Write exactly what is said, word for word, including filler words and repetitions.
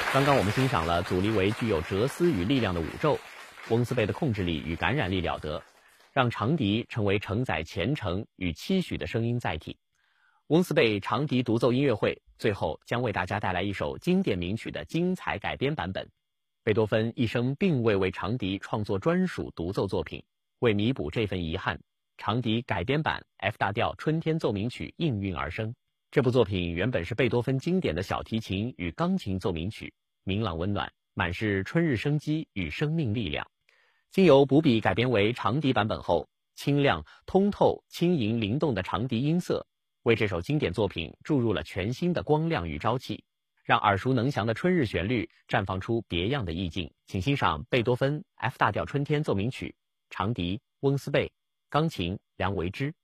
刚刚我们欣赏了阻力为具有哲思与力量的五骤，翁斯贝的控制力与感染力了得，让长笛成为承载虔诚与期许的声音载体。翁斯贝长笛独奏音乐会最后将为大家带来一首经典名曲的精彩改编版本。贝多芬一生并未为长笛创作专属独奏作品，为弥补这份遗憾，长笛改编版 F 大调春天奏鸣曲应运而生。这部作品原本是贝多芬经典的小提琴与钢琴奏鸣曲，明朗温暖，满是春日生机与生命力量。经由补笔改编为长笛版本后，清亮、通透、轻盈、灵动的长笛音色，为这首经典作品注入了全新的光亮与朝气，让耳熟能详的春日旋律绽放出别样的意境。请欣赏贝多芬 F 大调春天奏鸣曲，长笛翁斯贝，钢琴梁维之。